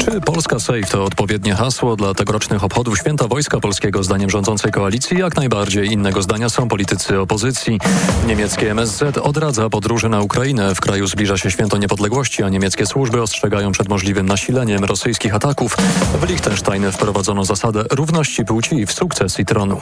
Czy Polska Safe to odpowiednie hasło dla tegorocznych obchodów Święta Wojska Polskiego? Zdaniem rządzącej koalicji jak najbardziej. Innego zdania są politycy opozycji. Niemieckie MSZ odradza podróży na Ukrainę. W kraju zbliża się Święto Niepodległości, a niemieckie służby ostrzegają przed możliwym nasileniem rosyjskich ataków. W Liechtensteinie wprowadzono zasadę równości płci w sukcesji tronu.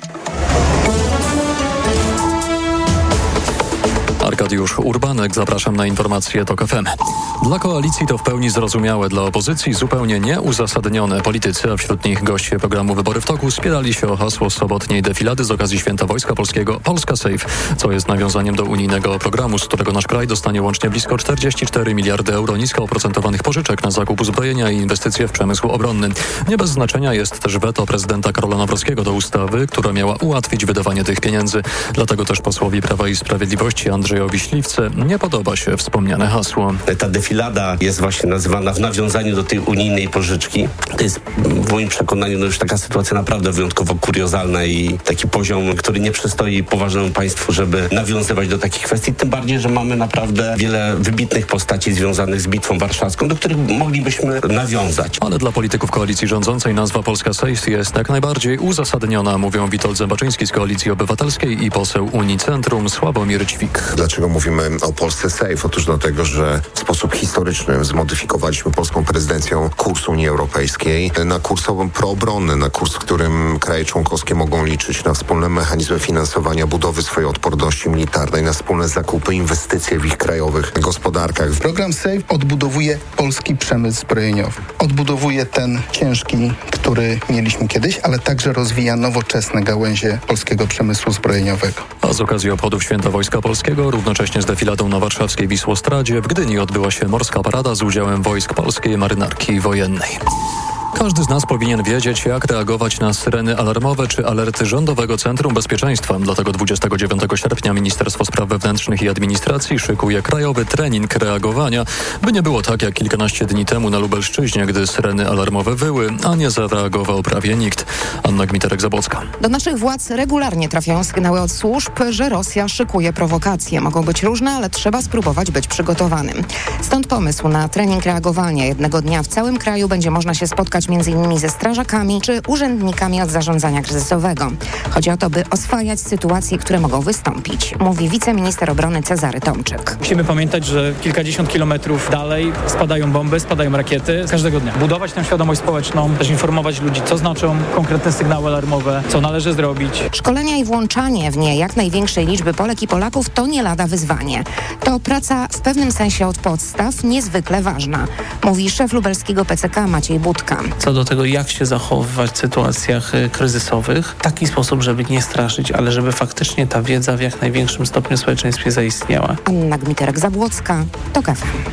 Arkadiusz Urbanek, zapraszam na informacje TOK FM. Dla koalicji to w pełni zrozumiałe, dla opozycji zupełnie nieuzasadnione. Politycy, a wśród nich goście programu Wybory w toku, spierali się o hasło sobotniej defilady z okazji Święta Wojska Polskiego Polska Safe, co jest nawiązaniem do unijnego programu, z którego nasz kraj dostanie łącznie blisko 44 miliardy euro nisko oprocentowanych pożyczek na zakup uzbrojenia i inwestycje w przemysł obronny. Nie bez znaczenia jest też weto prezydenta Karola Nawrockiego do ustawy, która miała ułatwić wydawanie tych pieniędzy. Dlatego też posłowi Prawa i Sprawiedliwości Andrzejowi Śliwce nie podoba się wspomniane hasło. Ta defilada jest właśnie nazywana w nawiązaniu do tej unijnej pożyczki. To jest w moim przekonaniu już taka sytuacja naprawdę wyjątkowo kuriozalna i taki poziom, który nie przystoi poważnemu państwu, żeby nawiązywać do takich kwestii. Tym bardziej, że mamy naprawdę wiele wybitnych postaci związanych z Bitwą Warszawską, do których moglibyśmy nawiązać. Ale dla polityków koalicji rządzącej nazwa Polska Safe jest jak najbardziej uzasadniona, mówią Witold Zębaczyński z Koalicji Obywatelskiej i poseł Unicentrum Sławomir Ćwik. Dlaczego mówimy o Polsce Safe? Otóż dlatego, że w sposób historyczny zmodyfikowaliśmy polską prezydencją kurs Unii Europejskiej na kurs proobronny, na kurs, w którym kraje członkowskie mogą liczyć na wspólne mechanizmy finansowania budowy swojej odporności militarnej, na wspólne zakupy, inwestycje w ich krajowych gospodarkach. Program Safe odbudowuje polski przemysł zbrojeniowy. Odbudowuje ten ciężki, który mieliśmy kiedyś, ale także rozwija nowoczesne gałęzie polskiego przemysłu zbrojeniowego. A z okazji obchodów Święta Wojska Polskiego, równocześnie z defiladą na warszawskiej Wisłostradzie, w Gdyni odbyła się morska parada z udziałem wojsk polskiej marynarki wojennej. Każdy z nas powinien wiedzieć, jak reagować na syreny alarmowe czy alerty Rządowego Centrum Bezpieczeństwa. Dlatego 29 sierpnia Ministerstwo Spraw Wewnętrznych i Administracji szykuje krajowy trening reagowania, by nie było tak jak kilkanaście dni temu na Lubelszczyźnie, gdy syreny alarmowe wyły, a nie zareagował prawie nikt. Anna Gmiterek-Zabłocka. Do naszych władz regularnie trafiają sygnały od służb, że Rosja szykuje prowokacje. Mogą być różne, ale trzeba spróbować być przygotowanym. Stąd pomysł na trening reagowania. Jednego dnia w całym kraju będzie można się spotkać m.in. ze strażakami czy urzędnikami od zarządzania kryzysowego. Chodzi o to, by oswajać sytuacje, które mogą wystąpić, mówi wiceminister obrony Cezary Tomczyk. Musimy pamiętać, że kilkadziesiąt kilometrów dalej spadają bomby, spadają rakiety każdego dnia. Budować tę świadomość społeczną, też informować ludzi, co znaczą konkretne sygnały alarmowe, co należy zrobić. Szkolenia i włączanie w nie jak największej liczby Polek i Polaków to nie lada wyzwanie. To praca w pewnym sensie od podstaw niezwykle ważna, mówi szef lubelskiego PCK Maciej Budka. Co do tego, jak się zachowywać w sytuacjach kryzysowych, w taki sposób, żeby nie straszyć, ale żeby faktycznie ta wiedza w jak największym stopniu w społeczeństwie zaistniała. Anna Gmiterek-Zabłocka, TOK FM.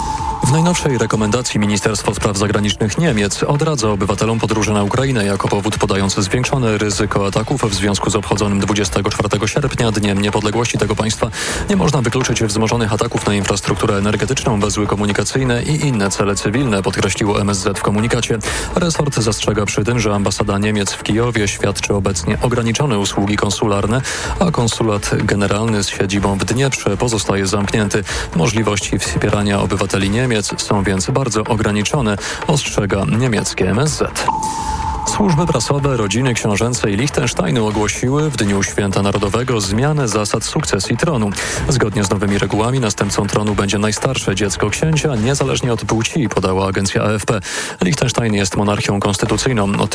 W najnowszej rekomendacji Ministerstwo Spraw Zagranicznych Niemiec odradza obywatelom podróży na Ukrainę jako powód, podając zwiększone ryzyko ataków w związku z obchodzonym 24 sierpnia Dniem Niepodległości tego państwa. Nie można wykluczyć wzmożonych ataków na infrastrukturę energetyczną, węzły komunikacyjne i inne cele cywilne, podkreśliło MSZ w komunikacie. Resort zastrzega przy tym, że ambasada Niemiec w Kijowie świadczy obecnie ograniczone usługi konsularne, a konsulat generalny z siedzibą w Dnieprze pozostaje zamknięty. Możliwości wspierania obywateli Niemiec są więc bardzo ograniczone, ostrzega niemieckie MSZ. Służby prasowe, rodziny książęce i Liechtensteinu ogłosiły w Dniu Święta Narodowego zmianę zasad sukcesji tronu. Zgodnie z nowymi regułami następcą tronu będzie najstarsze dziecko księcia, niezależnie od płci, podała agencja AFP. Liechtenstein jest monarchią konstytucyjną. Od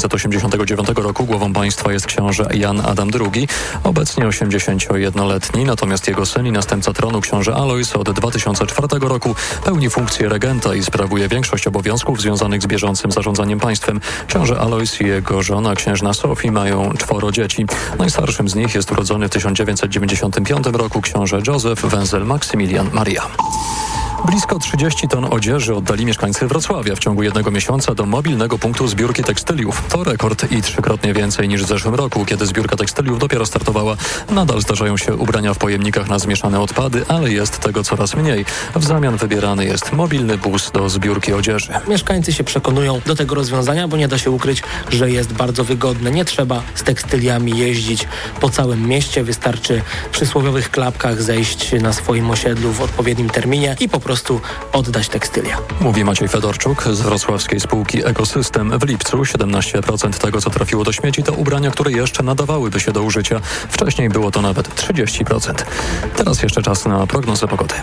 1989 roku głową państwa jest książę Jan Adam II, obecnie 81-letni, natomiast jego syn i następca tronu książę Alojz od 2004 roku pełni funkcję regenta i sprawuje większość obowiązków związanych z bieżącym zarządzaniem państwem. Książę Alojz i jego żona, księżna Sofii, mają 4 dzieci. Najstarszym z nich jest urodzony w 1995 roku książę Józef Wenzel Maksymilian Maria. Blisko 30 ton odzieży oddali mieszkańcy Wrocławia w ciągu jednego miesiąca do mobilnego punktu zbiórki tekstyliów. To rekord i 3-krotnie więcej niż w zeszłym roku, kiedy zbiórka tekstyliów dopiero startowała. Nadal zdarzają się ubrania w pojemnikach na zmieszane odpady, ale jest tego coraz mniej. W zamian wybierany jest mobilny bus do zbiórki odzieży. Mieszkańcy się przekonują do tego rozwiązania, bo nie da się ukryć, że jest bardzo wygodne. Nie trzeba z tekstyliami jeździć po całym mieście. Wystarczy w przysłowiowych klapkach zejść na swoim osiedlu w odpowiednim terminie i po prostu prostu oddać tekstylia. Mówi Maciej Fedorczuk z wrocławskiej spółki Ekosystem. W lipcu 17% tego, co trafiło do śmieci, to ubrania, które jeszcze nadawałyby się do użycia. Wcześniej było to nawet 30%. Teraz jeszcze czas na prognozę pogody.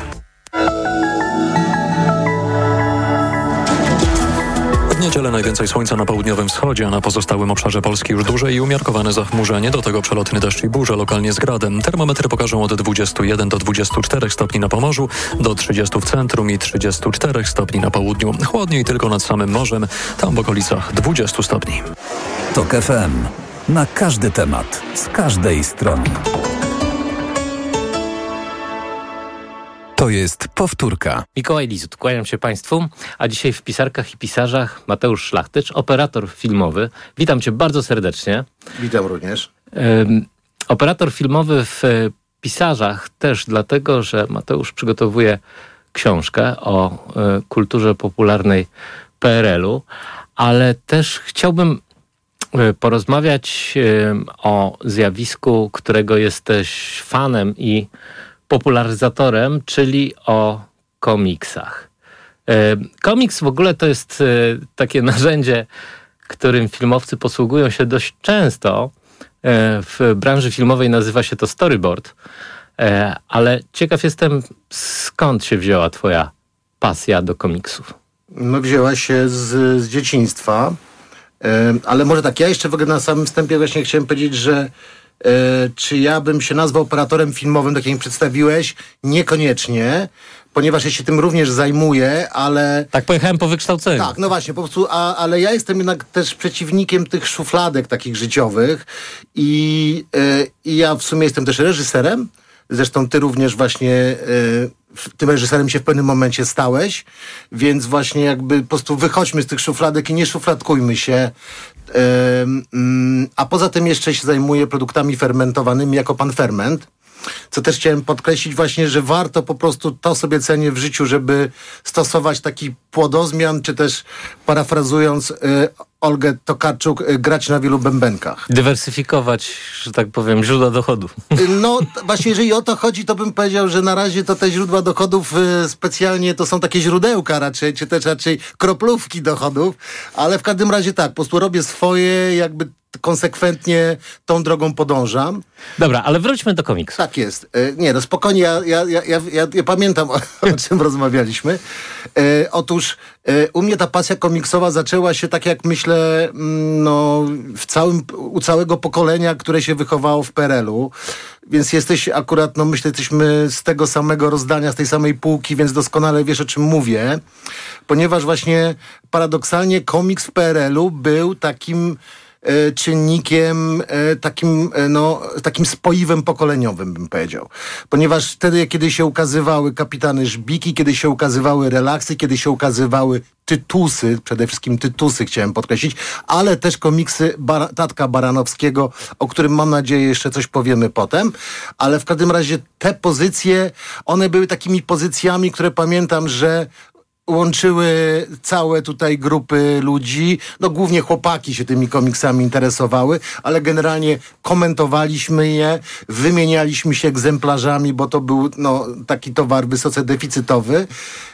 W niedzielę najwięcej słońca na południowym wschodzie, a na pozostałym obszarze Polski już duże i umiarkowane zachmurzenie, do tego przelotny deszcz i burze, lokalnie z gradem. Termometry pokażą od 21 do 24 stopni na Pomorzu, do 30 w centrum i 34 stopni na południu. Chłodniej tylko nad samym morzem, tam w okolicach 20 stopni. TOK FM. Na każdy temat, z każdej strony. To jest powtórka. Mikołaj Lizut, kłaniam się Państwu, a dzisiaj w Pisarkach i Pisarzach Mateusz Szlachtycz, operator filmowy. Witam Cię bardzo serdecznie. Witam również. Operator filmowy w Pisarzach też dlatego, że Mateusz przygotowuje książkę o kulturze popularnej PRL-u, ale też chciałbym porozmawiać o zjawisku, którego jesteś fanem i popularyzatorem, czyli o komiksach. Komiks w ogóle to jest takie narzędzie, którym filmowcy posługują się dość często. W branży filmowej nazywa się to storyboard. Ale ciekaw jestem, skąd się wzięła twoja pasja do komiksów? No wzięła się z dzieciństwa. Ale może tak, ja jeszcze w ogóle na samym wstępie właśnie chciałem powiedzieć, że czy ja bym się nazwał operatorem filmowym, tak jak mi przedstawiłeś? Niekoniecznie, ponieważ ja się tym również zajmuję, ale... Tak pojechałem po wykształceniu. Tak, no właśnie, po prostu, ale ja jestem jednak też przeciwnikiem tych szufladek takich życiowych i ja w sumie jestem też reżyserem. Zresztą ty również właśnie tym reżyserem się w pewnym momencie stałeś, więc właśnie jakby po prostu wychodźmy z tych szufladek i nie szufladkujmy się. A poza tym jeszcze się zajmuję produktami fermentowanymi jako pan ferment, co też chciałem podkreślić właśnie, że warto po prostu, to sobie cenię w życiu, żeby stosować taki płodozmian, czy też parafrazując Olgę Tokarczuk, grać na wielu bębenkach. Dywersyfikować, że tak powiem, źródła dochodów. No właśnie, jeżeli o to chodzi, to bym powiedział, że na razie to te źródła dochodów specjalnie to są takie źródełka raczej, czy też raczej kroplówki dochodów, ale w każdym razie tak, po prostu robię swoje, jakby konsekwentnie tą drogą podążam. Dobra, ale wróćmy do komiksu. Tak jest. Nie, no spokojnie, ja pamiętam o czym rozmawialiśmy. Otóż u mnie ta pasja komiksowa zaczęła się, tak jak myślę, no, u całego pokolenia, które się wychowało w PRL-u. Więc jesteś akurat, no myślę, jesteśmy z tego samego rozdania, z tej samej półki, więc doskonale wiesz, o czym mówię. Ponieważ właśnie paradoksalnie komiks w PRL-u był takim czynnikiem, takim spoiwem pokoleniowym, bym powiedział. Ponieważ wtedy, kiedy się ukazywały Kapitany Żbiki, kiedy się ukazywały Relaksy, kiedy się ukazywały Tytusy, przede wszystkim Tytusy chciałem podkreślić, ale też komiksy Tatka Baranowskiego, o którym mam nadzieję jeszcze coś powiemy potem, ale w każdym razie te pozycje, one były takimi pozycjami, które pamiętam, że łączyły całe tutaj grupy ludzi, no głównie chłopaki się tymi komiksami interesowały, ale generalnie komentowaliśmy je, wymienialiśmy się egzemplarzami, bo to był taki towar wysoce deficytowy.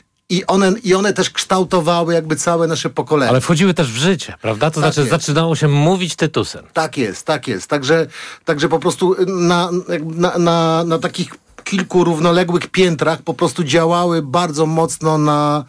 I one też kształtowały jakby całe nasze pokolenie. Ale wchodziły też w życie, prawda? To tak znaczy zaczynało się mówić tytusem. Tak jest. Także po prostu na takich kilku równoległych piętrach po prostu działały bardzo mocno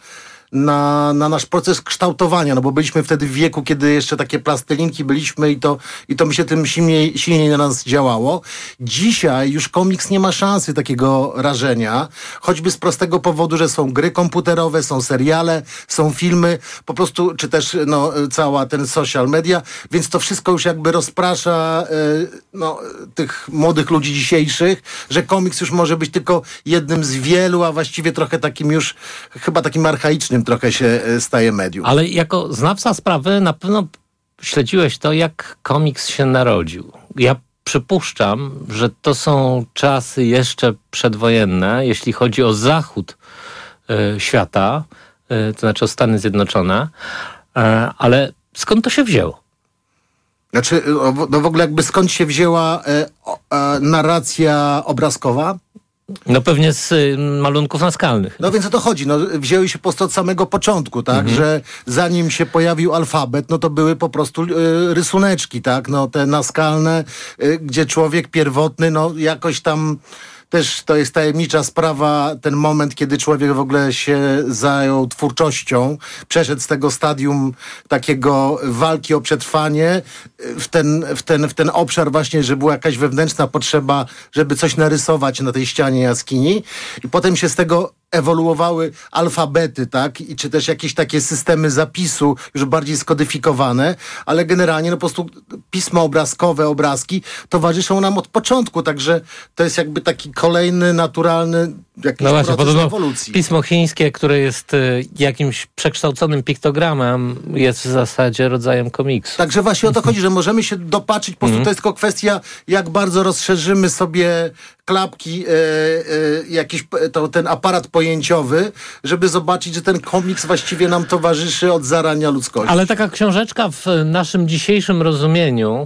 na nasz proces kształtowania, no bo byliśmy wtedy w wieku, kiedy jeszcze takie plastylinki byliśmy i to mi się tym silniej na nas działało. Dzisiaj już komiks nie ma szansy takiego rażenia, choćby z prostego powodu, że są gry komputerowe, są seriale, są filmy, po prostu, czy też cała ten social media, więc to wszystko już jakby rozprasza tych młodych ludzi dzisiejszych, że komiks już może być tylko jednym z wielu, a właściwie trochę takim już, chyba takim archaicznym trochę się staje medium. Ale jako znawca sprawy na pewno śledziłeś to, jak komiks się narodził. Ja przypuszczam, że to są czasy jeszcze przedwojenne, jeśli chodzi o zachód świata, to znaczy o Stany Zjednoczone, ale skąd to się wzięło? Znaczy, w ogóle jakby skąd się wzięła narracja obrazkowa? No pewnie z malunków naskalnych. No więc o to chodzi. No, wzięły się po prostu od samego początku, tak? Że zanim się pojawił alfabet, no to były po prostu rysuneczki, tak? No te naskalne, gdzie człowiek pierwotny, no jakoś tam też to jest tajemnicza sprawa, ten moment, kiedy człowiek w ogóle się zajął twórczością, przeszedł z tego stadium takiego walki o przetrwanie w ten obszar właśnie, że była jakaś wewnętrzna potrzeba, żeby coś narysować na tej ścianie jaskini i potem się z tego ewoluowały alfabety, tak? Czy też jakieś takie systemy zapisu już bardziej skodyfikowane, ale generalnie no po prostu pismo obrazkowe, obrazki towarzyszą nam od początku, także to jest jakby taki kolejny, naturalny jakiś proces ewolucji. Pismo chińskie, które jest jakimś przekształconym piktogramem, jest w zasadzie rodzajem komiksu. Także właśnie o to chodzi, że możemy się dopatrzyć, po prostu to jest tylko kwestia, jak bardzo rozszerzymy sobie klapki, ten aparat pojęciowy, żeby zobaczyć, że ten komiks właściwie nam towarzyszy od zarania ludzkości. Ale taka książeczka w naszym dzisiejszym rozumieniu,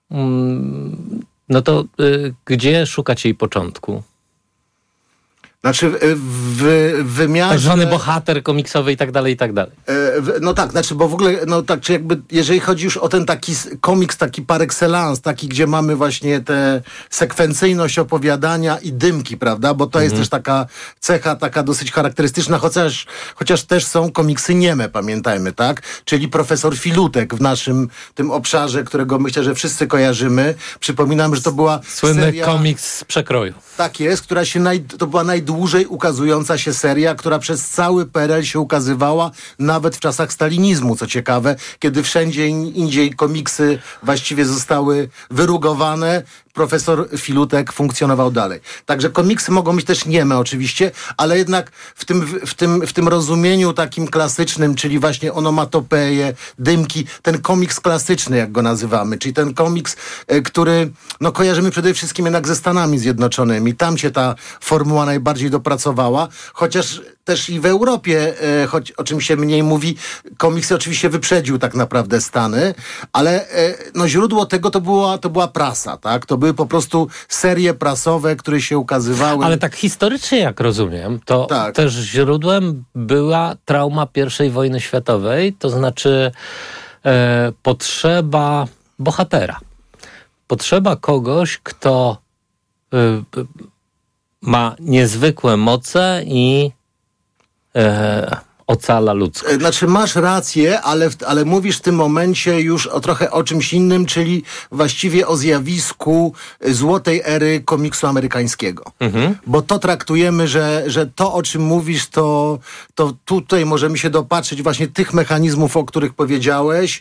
no to gdzie szukać jej początku? Znaczy w wymiarze... Tak zwany bohater komiksowy i tak dalej, i tak dalej. No tak, znaczy, bo w ogóle, no tak, czy jakby, jeżeli chodzi już o ten taki komiks, taki par excellence, taki, gdzie mamy właśnie tę sekwencyjność opowiadania i dymki, prawda, bo to jest też taka cecha, taka dosyć charakterystyczna, chociaż też są komiksy nieme, pamiętajmy, tak, czyli Profesor Filutek w naszym tym obszarze, którego myślę, że wszyscy kojarzymy. Przypominam, że to była słynny seria, komiks z przekroju. Tak jest, która się to była najdłużej ukazująca się seria, która przez cały PRL się ukazywała, nawet w czasach stalinizmu, co ciekawe, kiedy wszędzie indziej komiksy właściwie zostały wyrugowane, Profesor Filutek funkcjonował dalej. Także komiksy mogą być też nieme oczywiście, ale jednak w tym rozumieniu takim klasycznym, czyli właśnie onomatopeje, dymki, ten komiks klasyczny, jak go nazywamy, czyli ten komiks, który no, kojarzymy przede wszystkim jednak ze Stanami Zjednoczonymi. Tam się ta formuła najbardziej dopracowała, chociaż też i w Europie, choć o czym się mniej mówi, komiks oczywiście wyprzedził tak naprawdę Stany, ale no, źródło tego to była prasa, tak? To były po prostu serie prasowe, które się ukazywały. Ale tak historycznie, jak rozumiem, to tak. Też źródłem była trauma I wojny światowej, to znaczy potrzeba bohatera. Potrzeba kogoś, kto ma niezwykłe moce i ocala ludzkość. Znaczy masz rację, ale mówisz w tym momencie już trochę o czymś innym, czyli właściwie o zjawisku złotej ery komiksu amerykańskiego. Bo to traktujemy, że to, o czym mówisz, to tutaj możemy się dopatrzyć właśnie tych mechanizmów, o których powiedziałeś,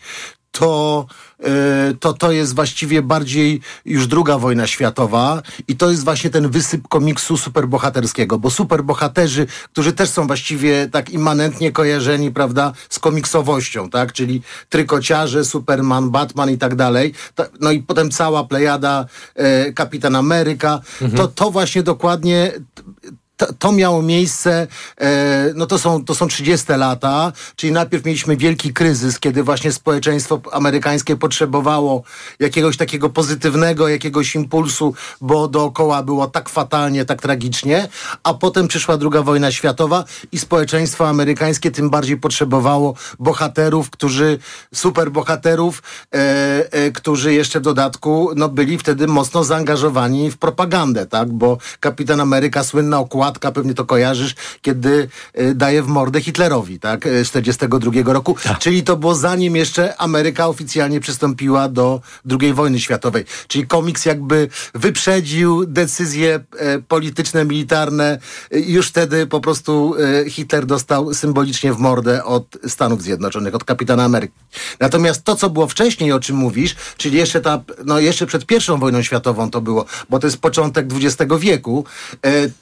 to jest właściwie bardziej już II wojna światowa i to jest właśnie ten wysyp komiksu superbohaterskiego, bo superbohaterzy, którzy też są właściwie tak immanentnie kojarzeni, prawda, z komiksowością, tak, czyli trykociarze, Superman, Batman i tak dalej, no i potem cała plejada Kapitan Ameryka, to właśnie dokładnie to miało miejsce, no to są 30 lata, czyli najpierw mieliśmy wielki kryzys, kiedy właśnie społeczeństwo amerykańskie potrzebowało jakiegoś takiego pozytywnego, jakiegoś impulsu, bo dookoła było tak fatalnie, tak tragicznie, a potem przyszła II wojna światowa i społeczeństwo amerykańskie tym bardziej potrzebowało bohaterów, superbohaterów, którzy jeszcze w dodatku no, byli wtedy mocno zaangażowani w propagandę, tak, bo Kapitan Ameryka, słynna okładka, pewnie to kojarzysz, kiedy daje w mordę Hitlerowi, tak, z 1942 roku. Czyli to było zanim jeszcze Ameryka oficjalnie przystąpiła do II wojny światowej. Czyli komiks jakby wyprzedził decyzje polityczne, militarne. Już wtedy po prostu Hitler dostał symbolicznie w mordę od Stanów Zjednoczonych, od Kapitana Ameryki. Natomiast to, co było wcześniej, o czym mówisz, czyli jeszcze przed I wojną światową to było, bo to jest początek XX wieku, to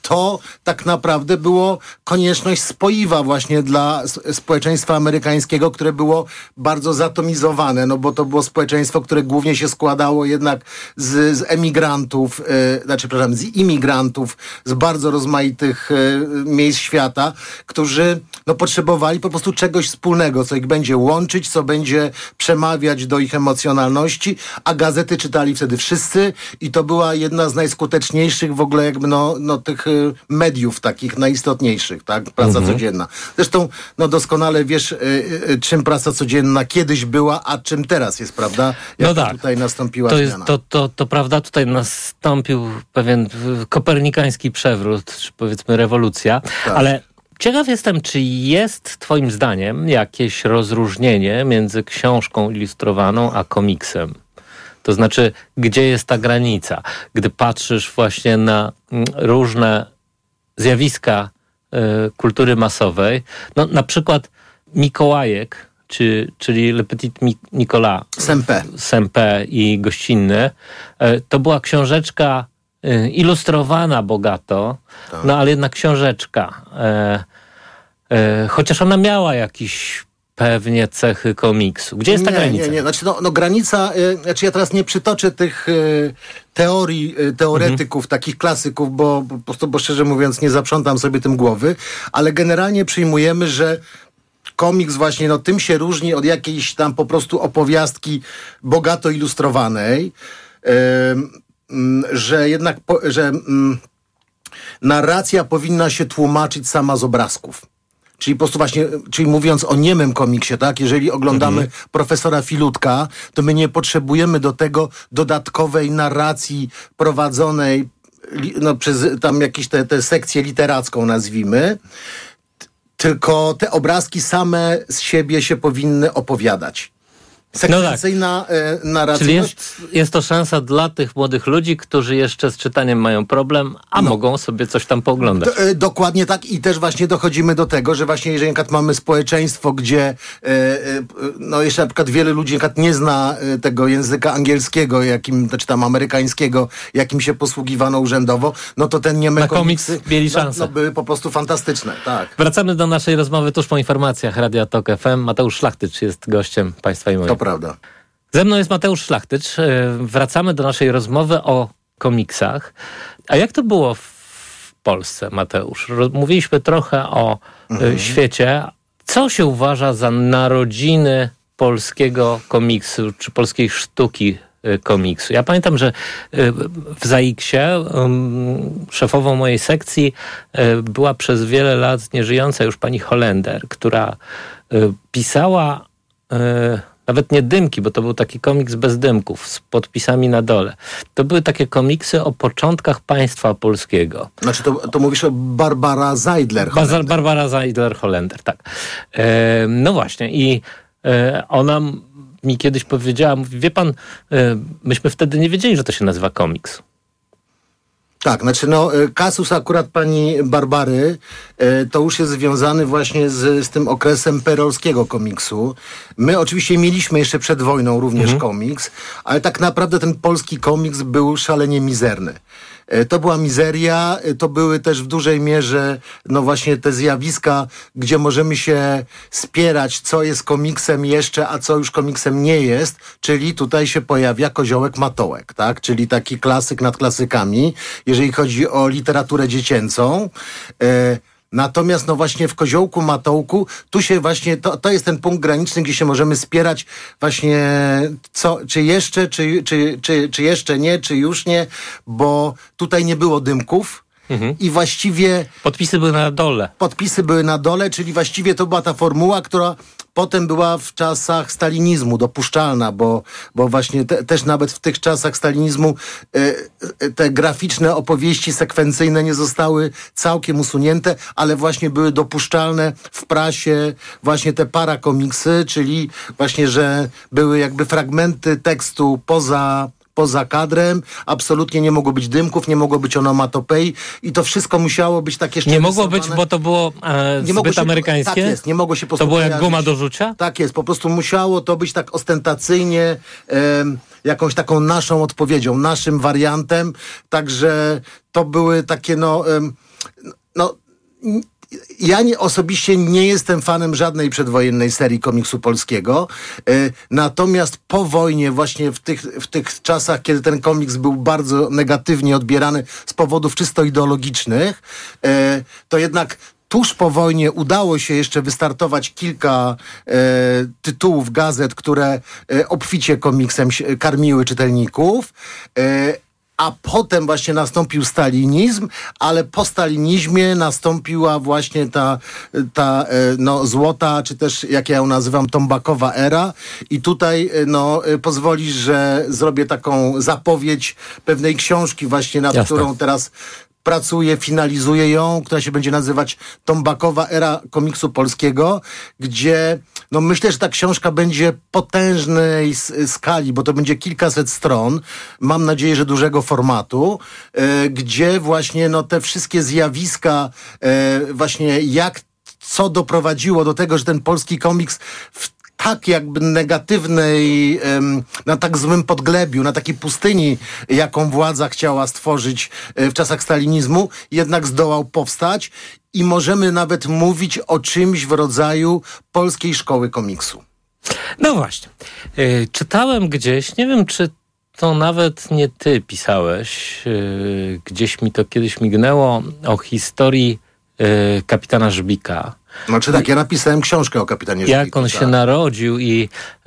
tak naprawdę było konieczność spoiwa właśnie dla społeczeństwa amerykańskiego, które było bardzo zatomizowane, no bo to było społeczeństwo, które głównie się składało jednak z emigrantów, z imigrantów z bardzo rozmaitych miejsc świata, którzy potrzebowali po prostu czegoś wspólnego, co ich będzie łączyć, co będzie przemawiać do ich emocjonalności, a gazety czytali wtedy wszyscy i to była jedna z najskuteczniejszych w ogóle jakby tych mediów takich najistotniejszych, tak? Prasa codzienna. Zresztą doskonale wiesz, czym prasa codzienna kiedyś była, a czym teraz jest, prawda? Tutaj nastąpiła zmiana. To prawda, tutaj nastąpił pewien kopernikański przewrót, czy powiedzmy rewolucja, Tak. ale ciekaw jestem, czy jest twoim zdaniem jakieś rozróżnienie między książką ilustrowaną a komiksem? To znaczy, gdzie jest ta granica? Gdy patrzysz właśnie na różne zjawiska kultury masowej, na przykład Mikołajek, czyli Le Petit Nicolas Sempé i Gościnny, to była książeczka ilustrowana bogato, ale jednak książeczka. Chociaż ona miała jakiś pewnie cechy komiksu. Gdzie jest ta granica? Nie. Znaczy, granica, ja teraz nie przytoczę tych teorii, teoretyków, takich klasyków, bo szczerze mówiąc nie zaprzątam sobie tym głowy, ale generalnie przyjmujemy, że komiks właśnie, tym się różni od jakiejś tam po prostu opowiastki bogato ilustrowanej, że jednak narracja powinna się tłumaczyć sama z obrazków. Czyli po prostu właśnie, mówiąc o niemym komiksie, tak? Jeżeli oglądamy profesora Filutka, to my nie potrzebujemy do tego dodatkowej narracji prowadzonej przez tam jakieś tę sekcję literacką, nazwijmy, tylko te obrazki same z siebie się powinny opowiadać. Sekwencyjna narracja. Czyli jest to szansa dla tych młodych ludzi, którzy jeszcze z czytaniem mają problem, a mogą sobie coś tam pooglądać. Dokładnie tak i też właśnie dochodzimy do tego, że właśnie jeżeli na przykład mamy społeczeństwo, gdzie jeszcze na przykład wiele ludzi na przykład nie zna tego języka angielskiego, czy tam amerykańskiego, jakim się posługiwano urzędowo, to ten niemy komiksy mieli szansę. Były po prostu fantastyczne. Tak. Wracamy do naszej rozmowy tuż po informacjach Radia Tok FM. Mateusz Szlachtycz jest gościem Państwa i moim. To prawda. Ze mną jest Mateusz Szlachtycz. Wracamy do naszej rozmowy o komiksach. A jak to było w Polsce, Mateusz? Mówiliśmy trochę o świecie. Co się uważa za narodziny polskiego komiksu, czy polskiej sztuki komiksu? Ja pamiętam, że w ZAIKS-ie szefową mojej sekcji była przez wiele lat nieżyjąca już pani Holender, która pisała nawet nie dymki, bo to był taki komiks bez dymków, z podpisami na dole. To były takie komiksy o początkach państwa polskiego. Znaczy to mówisz o Barbara Zeidler-Holender. Barbara Zeidler-Holender, tak. No właśnie i ona mi kiedyś powiedziała, mówi, wie pan, myśmy wtedy nie wiedzieli, że to się nazywa komiks. Tak, znaczy kasus akurat pani Barbary to już jest związany właśnie z tym okresem perolskiego komiksu. My oczywiście mieliśmy jeszcze przed wojną również komiks, ale tak naprawdę ten polski komiks był szalenie mizerny. To była mizeria, to były też w dużej mierze właśnie te zjawiska, gdzie możemy się spierać, co jest komiksem jeszcze, a co już komiksem nie jest, czyli tutaj się pojawia Koziołek Matołek, tak? Czyli taki klasyk nad klasykami, jeżeli chodzi o literaturę dziecięcą. Natomiast właśnie w Koziołku Matołku tu się właśnie, to jest ten punkt graniczny, gdzie się możemy spierać właśnie czy jeszcze, czy jeszcze nie, czy już nie, bo tutaj nie było dymków i właściwie... Podpisy były na dole. Czyli właściwie to była ta formuła, która potem była w czasach stalinizmu dopuszczalna, bo właśnie też nawet w tych czasach stalinizmu te graficzne opowieści sekwencyjne nie zostały całkiem usunięte, ale właśnie były dopuszczalne w prasie właśnie te parakomiksy, czyli właśnie, że były jakby fragmenty tekstu poza kadrem, absolutnie nie mogło być dymków, nie mogło być onomatopei i to wszystko musiało być takie Nie mogło być, bo to było zbyt amerykańskie? Tak jest, nie mogło się po prostu To było jak pojawić. guma do rzucia? Tak jest, po prostu musiało to być tak ostentacyjnie jakąś taką naszą odpowiedzią, naszym wariantem, także to były takie Ja osobiście nie jestem fanem żadnej przedwojennej serii komiksu polskiego, natomiast po wojnie, właśnie w tych czasach, kiedy ten komiks był bardzo negatywnie odbierany z powodów czysto ideologicznych, to jednak tuż po wojnie udało się jeszcze wystartować kilka tytułów gazet, które obficie komiksem karmiły czytelników. A potem właśnie nastąpił stalinizm, ale po stalinizmie nastąpiła właśnie ta złota, czy też jak ja ją nazywam, tombakowa era. I tutaj pozwolisz, że zrobię taką zapowiedź pewnej książki właśnie, nad którą teraz pracuję, finalizuję ją, która się będzie nazywać Tombakowa era komiksu polskiego, gdzie myślę, że ta książka będzie potężnej skali, bo to będzie kilkaset stron, mam nadzieję, że dużego formatu, gdzie właśnie te wszystkie zjawiska, właśnie co doprowadziło do tego, że ten polski komiks tak jakby negatywnej, na tak złym podglebiu, na takiej pustyni, jaką władza chciała stworzyć w czasach stalinizmu, jednak zdołał powstać i możemy nawet mówić o czymś w rodzaju polskiej szkoły komiksu. No właśnie. Czytałem gdzieś, nie wiem, czy to nawet nie ty pisałeś, gdzieś mi to kiedyś mignęło, o historii kapitana Żbika. Znaczy tak, ja napisałem książkę o kapitanie Żbiku. Jak on się narodził i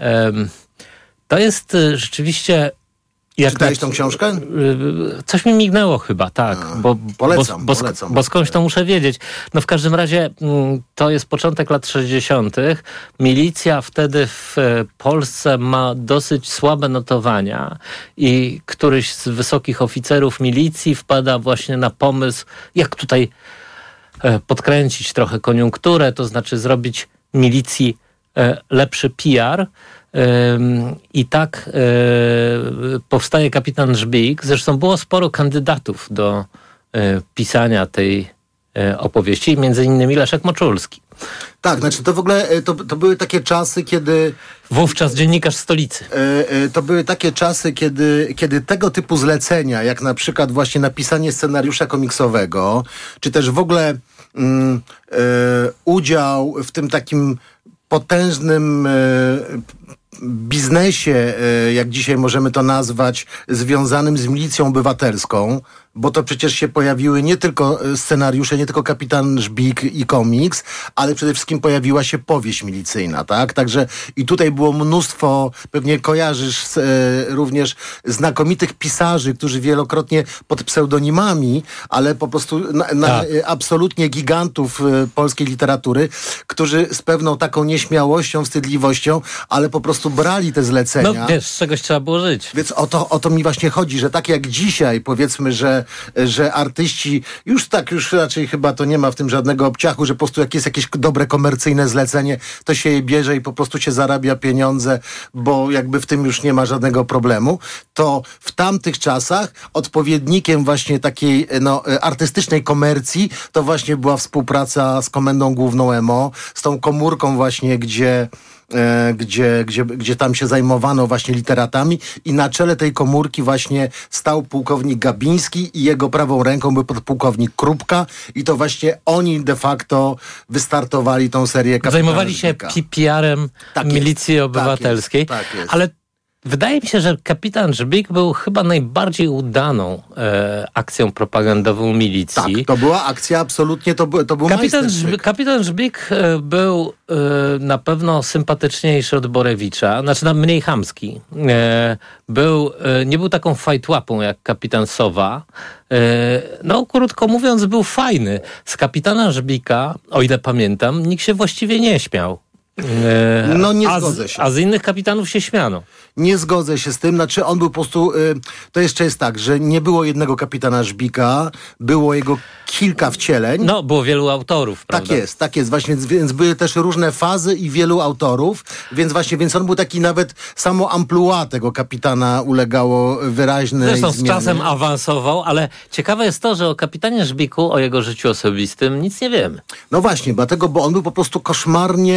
to jest rzeczywiście... Czytałeś tą książkę? Coś mi mignęło chyba, tak. Polecam. Bo skądś to muszę wiedzieć. W każdym razie to jest początek lat 60. Milicja wtedy w Polsce ma dosyć słabe notowania i któryś z wysokich oficerów milicji wpada właśnie na pomysł, jak tutaj podkręcić trochę koniunkturę, to znaczy zrobić milicji lepszy PR. I tak powstaje kapitan Żbik. Zresztą było sporo kandydatów do pisania tej opowieści, między innymi Leszek Moczulski. Tak, znaczy to w ogóle to były takie czasy, kiedy... Wówczas dziennikarz Stolicy. To były takie czasy, kiedy tego typu zlecenia, jak na przykład właśnie napisanie scenariusza komiksowego, czy też w ogóle udział w tym takim potężnym biznesie, jak dzisiaj możemy to nazwać, związanym z milicją obywatelską, bo to przecież się pojawiły nie tylko scenariusze, nie tylko Kapitan Żbik i komiks, ale przede wszystkim pojawiła się powieść milicyjna, tak? Także i tutaj było mnóstwo, pewnie kojarzysz również znakomitych pisarzy, którzy wielokrotnie pod pseudonimami, ale po prostu absolutnie gigantów polskiej literatury, którzy z pewną taką nieśmiałością, wstydliwością, ale po prostu brali te zlecenia. Wiesz, z czegoś trzeba było żyć. Więc o to mi właśnie chodzi, że tak jak dzisiaj, powiedzmy, że artyści, już raczej chyba to nie ma w tym żadnego obciachu, że po prostu jak jest jakieś dobre komercyjne zlecenie, to się je bierze i po prostu się zarabia pieniądze, bo jakby w tym już nie ma żadnego problemu, to w tamtych czasach odpowiednikiem właśnie takiej artystycznej komercji to właśnie była współpraca z Komendą Główną MO, z tą komórką właśnie, gdzie tam się zajmowano właśnie literatami i na czele tej komórki właśnie stał pułkownik Gabiński i jego prawą ręką był podpułkownik Krupka i to właśnie oni de facto wystartowali tą serię Kapitana Zajmowali się Żbika. PR-em milicji obywatelskiej, Tak jest. Ale wydaje mi się, że kapitan Żbik był chyba najbardziej udaną akcją propagandową milicji. Tak, to była akcja absolutnie, to był majstersztyk. Kapitan Żbik był na pewno sympatyczniejszy od Borewicza, znaczy mniej chamski. Nie był taką fajtłapą jak kapitan Sowa. Krótko mówiąc, był fajny. Z kapitana Żbika, o ile pamiętam, nikt się właściwie nie śmiał. Nie zgodzę się. A z innych kapitanów się śmiano. Nie zgodzę się z tym, znaczy on był po prostu, to jeszcze jest tak, że nie było jednego kapitana Żbika, było jego kilka wcieleń. Było wielu autorów, prawda? Tak jest, właśnie, więc były też różne fazy i wielu autorów, więc on był taki nawet samo amplua tego kapitana ulegało wyraźnej Zresztą zmianie. z czasem awansował, ale ciekawe jest to, że o kapitanie Żbiku, o jego życiu osobistym nic nie wiemy. No właśnie, dlatego, bo on był po prostu koszmarnie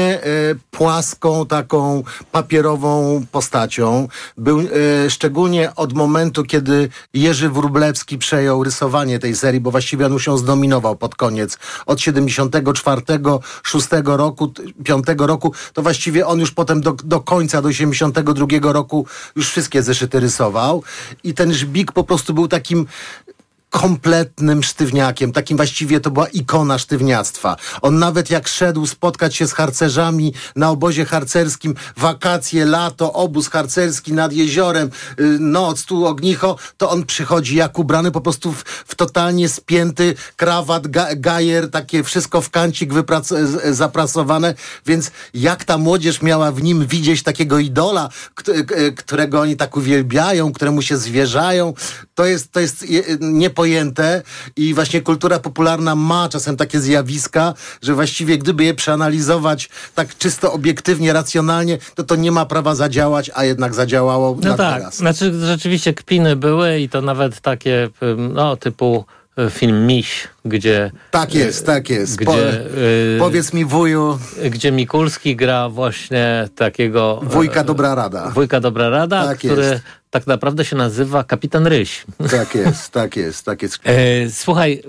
płaską, taką papierową postacią. Był szczególnie od momentu, kiedy Jerzy Wróblewski przejął rysowanie tej serii, bo właściwie on już ją zdominował pod koniec. Od 74, 6 roku, 5 roku, to właściwie on już potem do końca, do 82 roku już wszystkie zeszyty rysował. I ten Żbik po prostu był takim kompletnym sztywniakiem, takim właściwie to była ikona sztywniactwa. On nawet jak szedł spotkać się z harcerzami na obozie harcerskim, wakacje, lato, obóz harcerski nad jeziorem, noc, tu ognicho, to on przychodzi jak ubrany po prostu w totalnie spięty krawat, gajer, takie wszystko w kancik zaprasowane, więc jak ta młodzież miała w nim widzieć takiego idola, którego oni tak uwielbiają, któremu się zwierzają, to jest niepojęte i właśnie kultura popularna ma czasem takie zjawiska, że właściwie gdyby je przeanalizować tak czysto obiektywnie, racjonalnie, to nie ma prawa zadziałać, a jednak zadziałało no na tak, teraz. Znaczy rzeczywiście kpiny były i to nawet takie typu film Miś, gdzie... Tak jest. Gdzie, powiedz mi, wuju... Gdzie Mikulski gra właśnie takiego... Wujka Dobra Rada. Wujka Dobra Rada, tak który jest. Tak naprawdę się nazywa Kapitan Ryś. Tak jest. Słuchaj,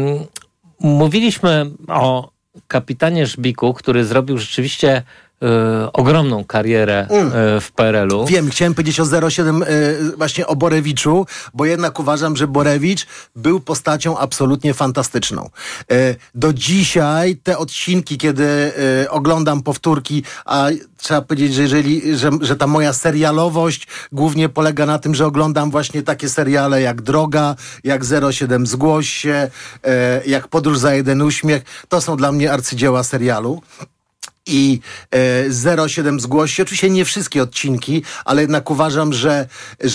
mówiliśmy o kapitanie Żbiku, który zrobił rzeczywiście ogromną karierę w PRL-u. Wiem, chciałem powiedzieć o 07 właśnie o Borewiczu, bo jednak uważam, że Borewicz był postacią absolutnie fantastyczną. Do dzisiaj te odcinki, kiedy oglądam powtórki, a trzeba powiedzieć, że ta moja serialowość głównie polega na tym, że oglądam właśnie takie seriale jak Droga, jak 07 Zgłoś się, jak Podróż za jeden uśmiech. To są dla mnie arcydzieła serialu. I 07 Zgłoś się. Oczywiście nie wszystkie odcinki, ale jednak uważam, że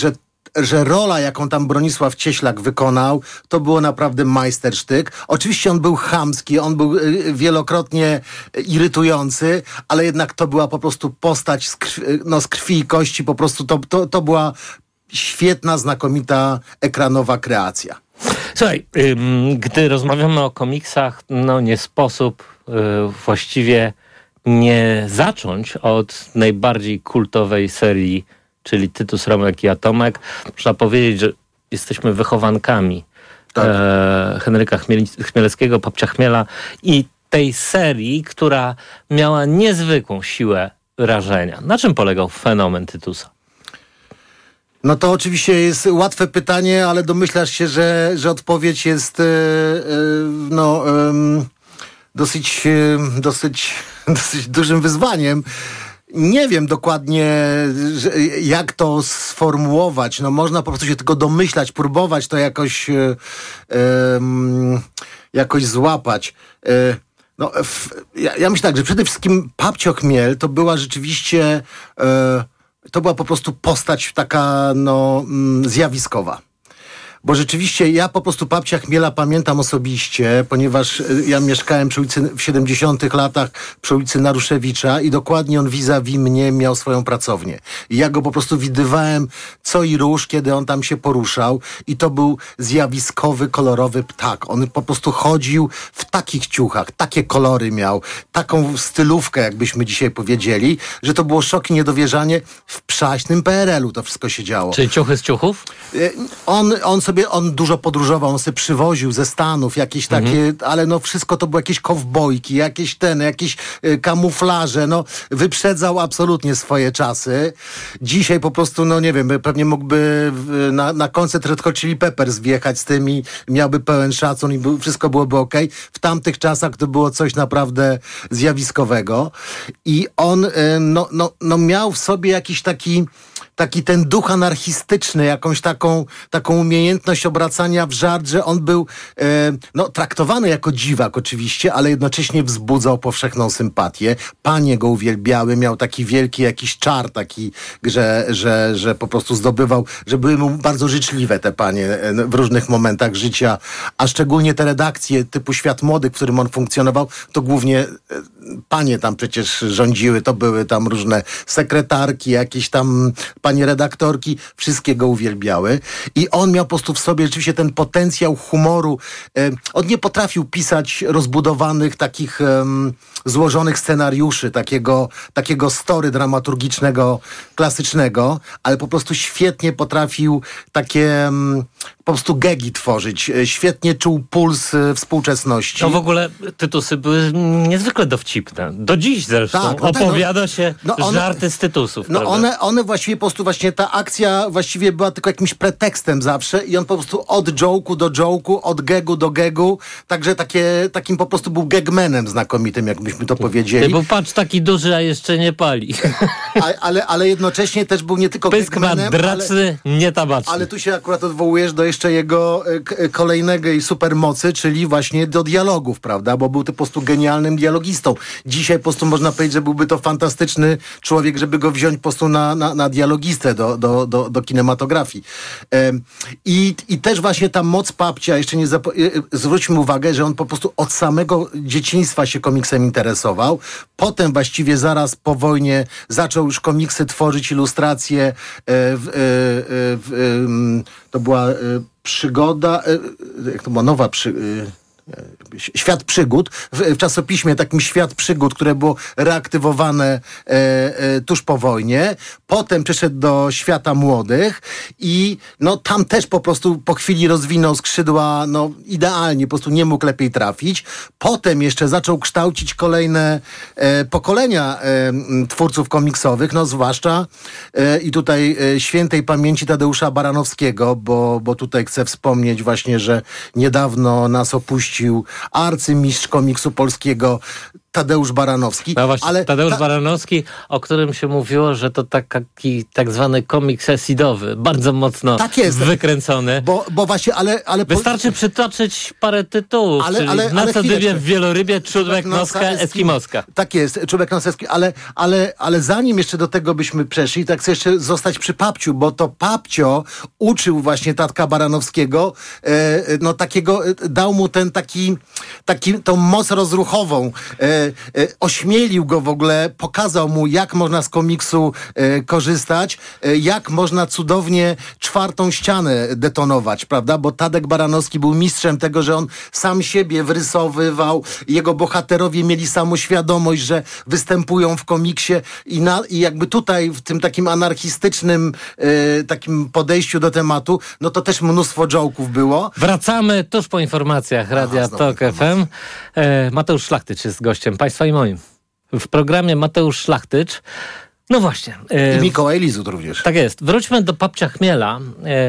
rola, jaką tam Bronisław Cieślak wykonał, to było naprawdę majstersztyk. Oczywiście on był chamski, on był wielokrotnie irytujący, ale jednak to była po prostu postać z krwi i kości. Po prostu to była świetna, znakomita ekranowa kreacja. Słuchaj, gdy rozmawiamy o komiksach, nie sposób właściwie nie zacząć od najbardziej kultowej serii, czyli Tytus, Romek i Atomek. Można powiedzieć, że jesteśmy wychowankami Henryka Chmielewskiego, Papcia Chmiela i tej serii, która miała niezwykłą siłę rażenia. Na czym polegał fenomen Tytusa? No to oczywiście jest łatwe pytanie, ale domyślasz się, że odpowiedź jest dosyć dużym wyzwaniem. Nie wiem dokładnie, jak to sformułować. Można po prostu się tylko domyślać, próbować to jakoś złapać. Ja myślę tak, że przede wszystkim Papcio Chmiel to była rzeczywiście to była po prostu postać taka zjawiskowa. Bo rzeczywiście ja po prostu Papcia Chmiela pamiętam osobiście, ponieważ ja mieszkałem przy ulicy w 70 latach przy ulicy Naruszewicza i dokładnie on vis-a-vis mnie miał swoją pracownię. I ja go po prostu widywałem co i róż, kiedy on tam się poruszał i to był zjawiskowy, kolorowy ptak. On po prostu chodził w takich ciuchach, takie kolory miał, taką stylówkę, jakbyśmy dzisiaj powiedzieli, że to było szok i niedowierzanie. W przaśnym PRL-u to wszystko się działo. Czyli ciuchy z ciuchów? On dużo podróżował, on sobie przywoził ze Stanów jakieś takie, ale wszystko to były jakieś kowbojki, jakieś kamuflaże, wyprzedzał absolutnie swoje czasy. Dzisiaj po prostu, nie wiem, pewnie mógłby na koncert Red Hot Chili Peppers wjechać z tym i miałby pełen szacun i wszystko byłoby okej. W tamtych czasach to było coś naprawdę zjawiskowego i on miał w sobie jakiś taki ten duch anarchistyczny, jakąś taką umiejętność obracania w żart, że on był traktowany jako dziwak oczywiście, ale jednocześnie wzbudzał powszechną sympatię. Panie go uwielbiały, miał taki wielki jakiś czar, taki, że po prostu zdobywał, że były mu bardzo życzliwe te panie w różnych momentach życia, a szczególnie te redakcje typu Świat Młody, w którym on funkcjonował, to głównie panie tam przecież rządziły, to były tam różne sekretarki, jakieś tam panie redaktorki, wszystkie go uwielbiały. I on miał po prostu w sobie rzeczywiście ten potencjał humoru. On nie potrafił pisać rozbudowanych, takich złożonych scenariuszy, takiego story dramaturgicznego, klasycznego, ale po prostu świetnie potrafił takie po prostu gegi tworzyć. Świetnie czuł puls współczesności. No w ogóle Tytusy były niezwykle dowcipne. Do dziś zresztą Tak, opowiada się żarty z Tytusów. One właściwie po prostu właśnie ta akcja właściwie była tylko jakimś pretekstem zawsze i on po prostu od joke'u do joke'u, od gegu do gegu, także takim po prostu był gagmanem znakomitym, jakbyśmy to powiedzieli. Bo patrz, taki duży, a jeszcze nie pali. Ale jednocześnie też był nie tylko pysk ma gagmanem, draczny, nie tabaczny. ale tu się akurat odwołujesz do jeszcze jego kolejnego i supermocy, czyli właśnie do dialogów, prawda? Bo był to po prostu genialnym dialogistą. Dzisiaj po prostu można powiedzieć, że byłby to fantastyczny człowiek, żeby go wziąć po prostu na dialogistę do kinematografii. I też właśnie ta moc Papcia, jeszcze nie zwróćmy uwagę, że on po prostu od samego dzieciństwa się komiksem interesował. Potem właściwie zaraz po wojnie zaczął już komiksy tworzyć, ilustracje. To była przygoda, jak to była nowa Świat Przygód, w czasopiśmie takim Świat Przygód, które było reaktywowane tuż po wojnie. Potem przeszedł do Świata Młodych i tam też po prostu po chwili rozwinął skrzydła idealnie, po prostu nie mógł lepiej trafić. Potem jeszcze zaczął kształcić kolejne pokolenia twórców komiksowych, zwłaszcza i tutaj świętej pamięci Tadeusza Baranowskiego, bo tutaj chcę wspomnieć właśnie, że niedawno nas opuścił arcymistrz komiksu polskiego Tadeusz Baranowski. No właśnie, Tadeusz Baranowski, o którym się mówiło, że to taki tak zwany komiks esidowy, bardzo mocno wykręcony. Bo właśnie, ale wystarczy przytoczyć parę tytułów, czyli Na co dybie w wielorybie, Czubek Noska Eskimoska. Tak jest, Czubek Noska Eskimoska, ale zanim jeszcze do tego byśmy przeszli, tak chcę jeszcze zostać przy Papciu, bo to Papcio uczył właśnie Tatka Baranowskiego, dał mu tą moc rozruchową, ośmielił go w ogóle, pokazał mu, jak można z komiksu korzystać, jak można cudownie czwartą ścianę detonować, prawda? Bo Tadek Baranowski był mistrzem tego, że on sam siebie wrysowywał, jego bohaterowie mieli samoświadomość, że występują w komiksie i jakby tutaj w tym takim anarchistycznym takim podejściu do tematu, to też mnóstwo joke'ów było. Wracamy tuż po informacjach Radia Tok FM. Mateusz Szlachtycz jest gościem Państwa i moim. W programie Mateusz Szlachtycz. No właśnie. I Mikołaj Lizut również. Tak jest. Wróćmy do Papcia Chmiela,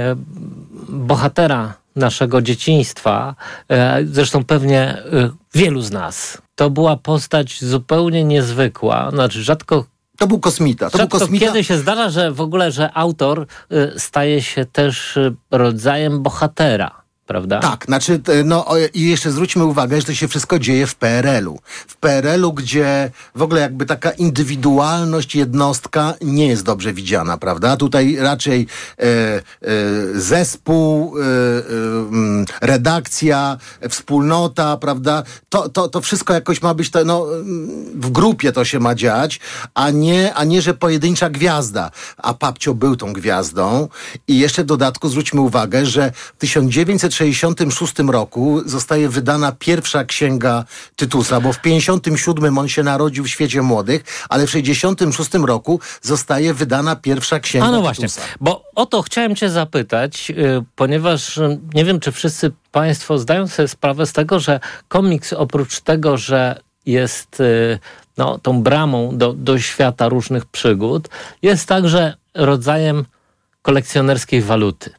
bohatera naszego dzieciństwa, zresztą pewnie wielu z nas. To była postać zupełnie niezwykła, rzadko... To był kosmita. Kiedy się zdarza, że w ogóle, że autor staje się też rodzajem bohatera. Prawda? Tak, i jeszcze zwróćmy uwagę, że to się wszystko dzieje w PRL-u. W PRL-u, gdzie w ogóle jakby taka indywidualność, jednostka nie jest dobrze widziana, prawda? Tutaj raczej zespół, redakcja, wspólnota, prawda? To wszystko jakoś ma być, w grupie to się ma dziać, a nie, że pojedyncza gwiazda. A Papcio był tą gwiazdą i jeszcze w dodatku zwróćmy uwagę, że w 1966 roku zostaje wydana pierwsza księga Tytusa, bo w 1957 on się narodził w Świecie Młodych, ale w 1966 roku zostaje wydana pierwsza księga Tytusa. Właśnie, bo o to chciałem cię zapytać, ponieważ nie wiem, czy wszyscy państwo zdają sobie sprawę z tego, że komiks oprócz tego, że jest tą bramą do świata różnych przygód, jest także rodzajem kolekcjonerskiej waluty.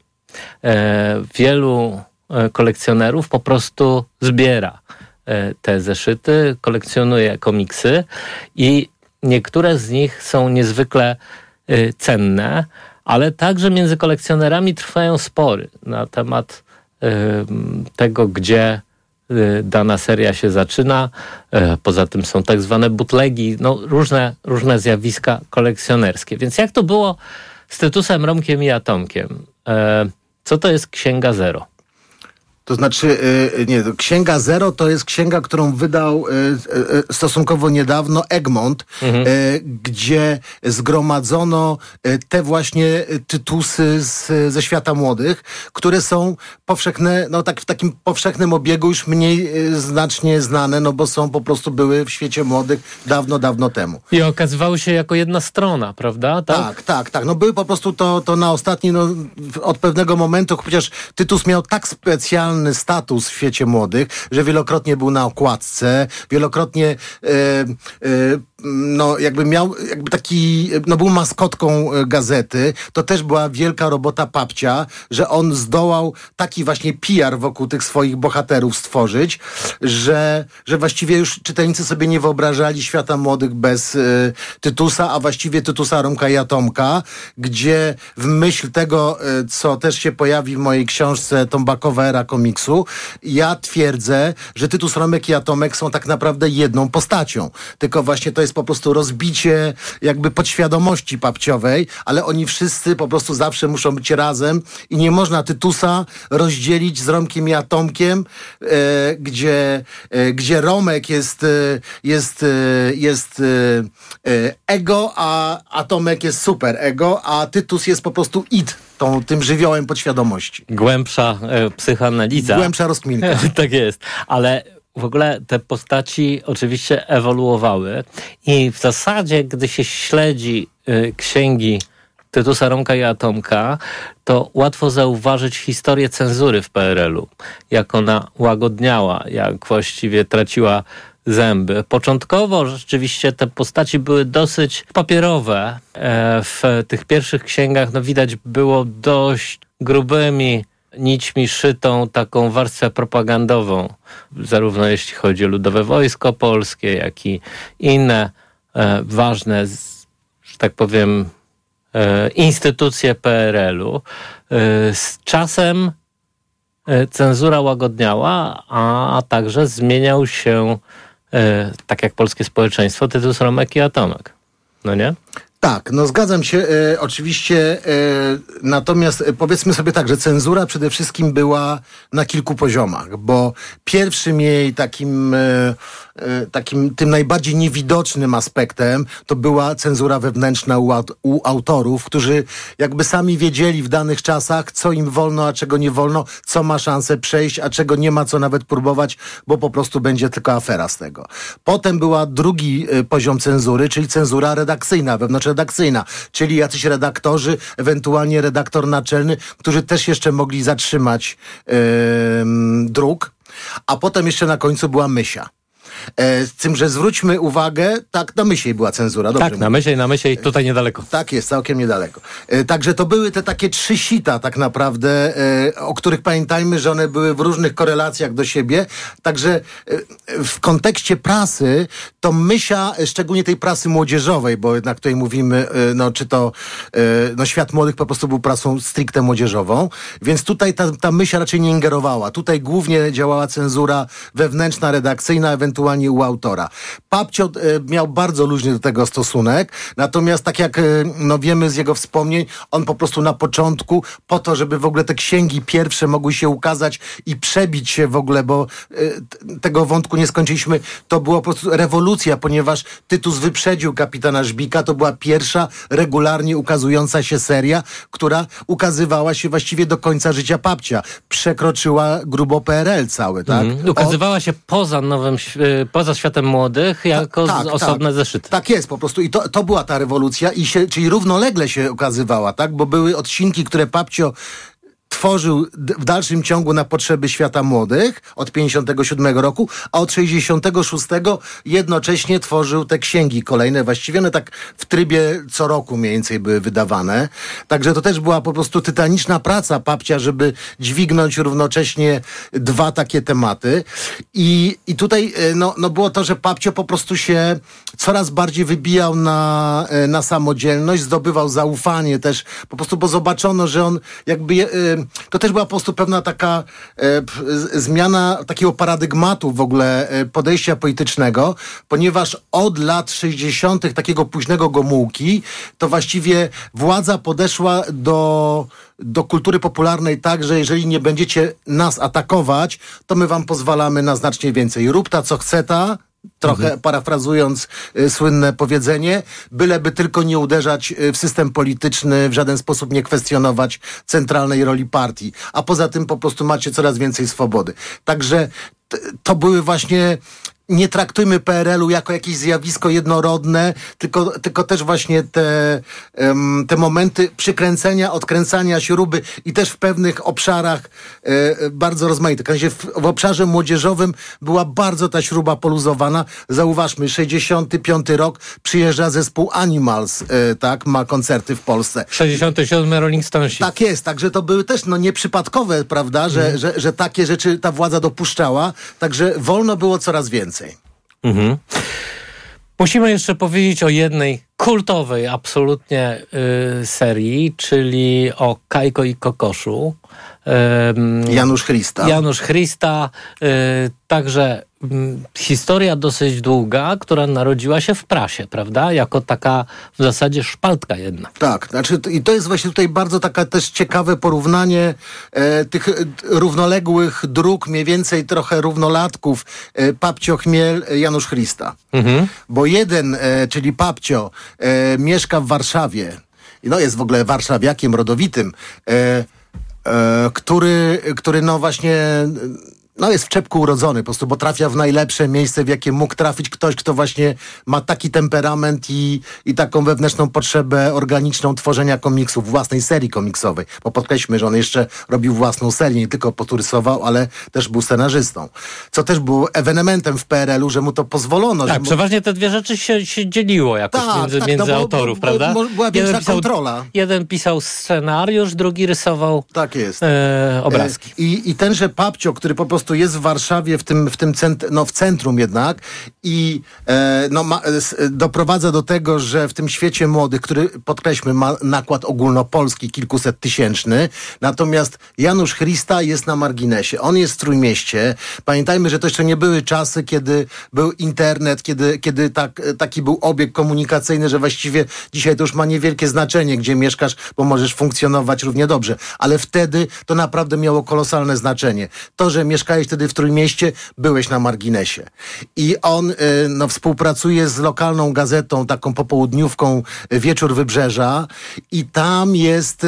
Wielu kolekcjonerów po prostu zbiera te zeszyty, kolekcjonuje komiksy i niektóre z nich są niezwykle cenne, ale także między kolekcjonerami trwają spory na temat tego, gdzie dana seria się zaczyna. Poza tym są tak zwane bootlegi, różne zjawiska kolekcjonerskie. Więc jak to było z Tytusem, Romkiem i Atomkiem? Co to jest Księga Zero? To znaczy, Księga Zero to jest księga, którą wydał stosunkowo niedawno Egmont, gdzie zgromadzono te właśnie tytusy ze świata młodych, które są powszechne, no tak w takim powszechnym obiegu już mniej znacznie znane, no bo były w świecie młodych dawno temu. I okazywały się jako jedna strona, prawda? Tak. No były po prostu to na ostatni, no od pewnego momentu, chociaż Tytus miał tak specjalny status w świecie młodych, że wielokrotnie był na okładce, wielokrotnie był maskotką gazety. To też była wielka robota Papcia, że on zdołał taki właśnie PR wokół tych swoich bohaterów stworzyć, że właściwie już czytelnicy sobie nie wyobrażali świata młodych bez Tytusa, a właściwie Tytusa, Romka i Atomka, gdzie w myśl tego, co też się pojawi w mojej książce Tombakowa era komiksu, ja twierdzę, że Tytus, Romek i Atomek są tak naprawdę jedną postacią. Tylko właśnie to jest po prostu rozbicie jakby podświadomości papciowej, ale oni wszyscy po prostu zawsze muszą być razem i nie można Tytusa rozdzielić z Romkiem i Atomkiem, gdzie Romek jest ego, a Atomek jest super ego, a Tytus jest po prostu tym żywiołem podświadomości. Głębsza psychoanaliza. Głębsza rozkminka. Tak jest, ale w ogóle te postaci oczywiście ewoluowały i w zasadzie, gdy się śledzi księgi Tytusa, Romka i Atomka, to łatwo zauważyć historię cenzury w PRL-u. Jak ona łagodniała, jak właściwie traciła zęby. Początkowo rzeczywiście te postaci były dosyć papierowe. W tych pierwszych księgach widać było dość grubymi nićmi szytą taką warstwę propagandową, zarówno jeśli chodzi o Ludowe Wojsko Polskie, jak i inne ważne, że tak powiem, instytucje PRL-u. Z czasem cenzura łagodniała, a także zmieniał się, tak jak polskie społeczeństwo, Tytus, Romek i Atomek. No nie? Tak, no zgadzam się, oczywiście, natomiast powiedzmy sobie tak, że cenzura przede wszystkim była na kilku poziomach, bo pierwszym jej takim tym najbardziej niewidocznym aspektem to była cenzura wewnętrzna u autorów, którzy jakby sami wiedzieli w danych czasach, co im wolno, a czego nie wolno, co ma szansę przejść, a czego nie ma co nawet próbować, bo po prostu będzie tylko afera z tego. Potem była drugi poziom cenzury, czyli cenzura redakcyjna, wewnątrzredakcyjna, czyli jacyś redaktorzy, ewentualnie redaktor naczelny, którzy też jeszcze mogli zatrzymać druk, a potem jeszcze na końcu była Mysia. Z tym, że zwróćmy uwagę, tak, na Mysiej była cenzura. Dobrze, tak, na Mysiej tutaj niedaleko. Tak jest, całkiem niedaleko. Także to były te takie trzy sita tak naprawdę, o których pamiętajmy, że one były w różnych korelacjach do siebie. Także w kontekście prasy, to Mysia, szczególnie tej prasy młodzieżowej, bo jednak tutaj mówimy, Świat Młodych po prostu był prasą stricte młodzieżową, więc tutaj ta Mysia raczej nie ingerowała. Tutaj głównie działała cenzura wewnętrzna, redakcyjna, ewentualnie u autora. Papcio miał bardzo luźny do tego stosunek, natomiast tak jak wiemy z jego wspomnień, on po prostu na początku, po to, żeby w ogóle te księgi pierwsze mogły się ukazać i przebić się w ogóle, bo tego wątku nie skończyliśmy, to była po prostu rewolucja, ponieważ Tytus wyprzedził Kapitana Żbika, to była pierwsza regularnie ukazująca się seria, która ukazywała się właściwie do końca życia Papcia. Przekroczyła grubo PRL cały, tak? Ukazywała się poza światem młodych jako osobne zeszyty. Tak jest po prostu i to była ta rewolucja, czyli równolegle się ukazywała, tak? Bo były odcinki, które Papcio tworzył w dalszym ciągu na potrzeby świata młodych od 57 roku, a od 66 jednocześnie tworzył te księgi kolejne. Właściwie one tak w trybie co roku mniej więcej były wydawane. Także to też była po prostu tytaniczna praca Papcia, żeby dźwignąć równocześnie dwa takie tematy. I tutaj było to, że Papcio po prostu się coraz bardziej wybijał na samodzielność, zdobywał zaufanie też po prostu, bo zobaczono, że on jakby to też była po prostu pewna taka zmiana takiego paradygmatu w ogóle podejścia politycznego, ponieważ od lat 60. takiego późnego Gomułki to właściwie władza podeszła do kultury popularnej tak, że jeżeli nie będziecie nas atakować, to my wam pozwalamy na znacznie więcej. Rób ta, co chce ta, trochę parafrazując słynne powiedzenie, byleby tylko nie uderzać w system polityczny, w żaden sposób nie kwestionować centralnej roli partii. A poza tym po prostu macie coraz więcej swobody. Także to były właśnie... Nie traktujmy PRL-u jako jakieś zjawisko jednorodne, tylko też właśnie te momenty przykręcenia, odkręcania śruby i też w pewnych obszarach bardzo rozmaite. W obszarze młodzieżowym była bardzo ta śruba poluzowana. Zauważmy, 65 rok przyjeżdża zespół Animals, tak, ma koncerty w Polsce. 67 Rolling Stonesi. Tak jest, także to były też nieprzypadkowe, prawda, że takie rzeczy ta władza dopuszczała, także wolno było coraz więcej. Musimy jeszcze powiedzieć o jednej kultowej absolutnie serii, czyli o Kajko i Kokoszu. Janusz Chrysta, także historia dosyć długa, która narodziła się w prasie, prawda? Jako taka w zasadzie szpaltka jedna. Tak, znaczy i to jest właśnie tutaj bardzo taka też ciekawe porównanie tych równoległych dróg, mniej więcej trochę równolatków Papcio Chmiel, Janusz Chrysta. Bo jeden, czyli Papcio, mieszka w Warszawie, jest w ogóle warszawiakiem rodowitym, który no właśnie jest w czepku urodzony po prostu, bo trafia w najlepsze miejsce, w jakie mógł trafić ktoś, kto właśnie ma taki temperament i taką wewnętrzną potrzebę organiczną tworzenia komiksów, własnej serii komiksowej. Bo podkreślmy, że on jeszcze robił własną serię, nie tylko poturysował, ale też był scenarzystą. Co też było ewenementem w PRL-u, że mu to pozwolono. Tak, przeważnie te dwie rzeczy się dzieliło jakoś między autorów, prawda? Była większa kontrola. Jeden pisał scenariusz, drugi rysował obrazki. I tenże Papcio, który po prostu jest w Warszawie, w centrum jednak i doprowadza do tego, że w tym świecie młodych, który, podkreślmy, ma nakład ogólnopolski, kilkusettysięczny, natomiast Janusz Chrysta jest na marginesie. On jest w Trójmieście. Pamiętajmy, że to jeszcze nie były czasy, kiedy był internet, kiedy taki był obieg komunikacyjny, że właściwie dzisiaj to już ma niewielkie znaczenie, gdzie mieszkasz, bo możesz funkcjonować równie dobrze. Ale wtedy to naprawdę miało kolosalne znaczenie. To, że mieszkałeś wtedy w Trójmieście, byłeś na marginesie. I on współpracuje z lokalną gazetą, taką popołudniówką Wieczór Wybrzeża i tam jest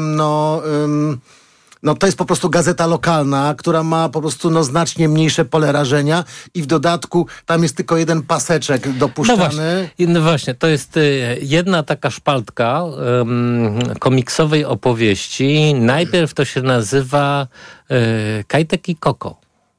to jest po prostu gazeta lokalna, która ma po prostu znacznie mniejsze pole rażenia i w dodatku tam jest tylko jeden paseczek dopuszczany. No właśnie, to jest jedna taka szpaltka komiksowej opowieści. Najpierw to się nazywa Kajtek i Koko.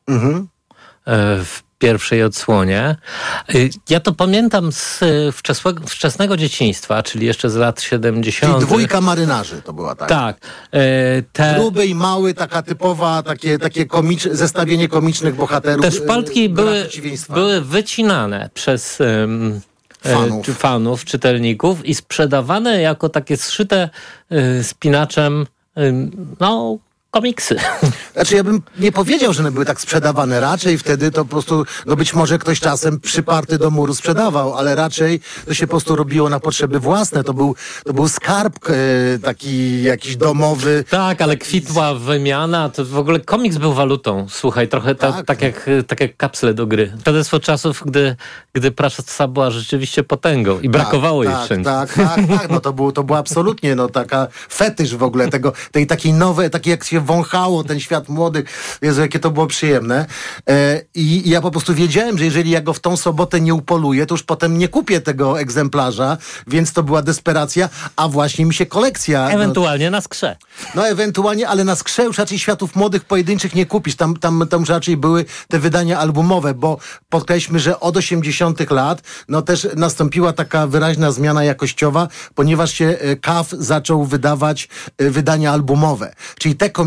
W pierwszej odsłonie. Ja to pamiętam z wczesnego dzieciństwa, czyli jeszcze z lat 70. Czyli Dwójka marynarzy to była taka. Tak. Gruby i mały, taka typowa, takie zestawienie komicznych bohaterów. Te szpaltki były wycinane przez fanów, czytelników i sprzedawane jako takie zszyte spinaczem komiksy. Znaczy ja bym nie powiedział, że one były tak sprzedawane. Raczej wtedy to po prostu, być może ktoś czasem przyparty do muru sprzedawał, ale raczej to się po prostu robiło na potrzeby własne. To był skarb taki jakiś domowy. Tak, ale kwitła wymiana, to w ogóle komiks był walutą. Słuchaj, trochę tak jak kapsle do gry. Świadectwo czasów, gdy prasa była rzeczywiście potęgą i brakowało jej wszędzie. Tak. No to było absolutnie taka fetysz w ogóle tej takiej nowej, takiej jak się wąchało ten świat młodych. Jezu, jakie to było przyjemne. I ja po prostu wiedziałem, że jeżeli ja go w tą sobotę nie upoluję, to już potem nie kupię tego egzemplarza, więc to była desperacja, a właśnie mi się kolekcja... Ewentualnie na skrze. Ewentualnie, ale na skrze już raczej światów młodych pojedynczych nie kupisz. Tam już raczej były te wydania albumowe, bo podkreślmy, że od 80 lat też nastąpiła taka wyraźna zmiana jakościowa, ponieważ się KAF zaczął wydawać wydania albumowe. Czyli te komiksy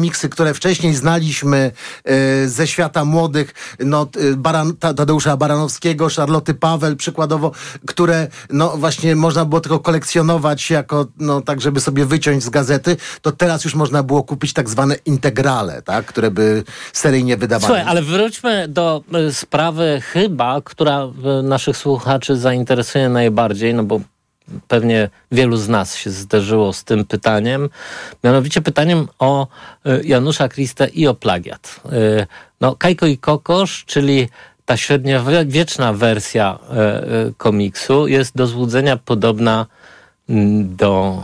komiksy, które wcześniej znaliśmy ze świata młodych, Tadeusza Baranowskiego, Charloty Pawel przykładowo, które właśnie można było tylko kolekcjonować jako, tak żeby sobie wyciąć z gazety, to teraz już można było kupić tak zwane integrale, tak, które by seryjnie wydawane. Słuchaj, ale wróćmy do sprawy chyba, która naszych słuchaczy zainteresuje najbardziej, bo pewnie wielu z nas się zderzyło z tym pytaniem, mianowicie pytaniem o Janusza Christę i o plagiat. Kajko i Kokosz, czyli ta średniowieczna wersja komiksu, jest do złudzenia podobna do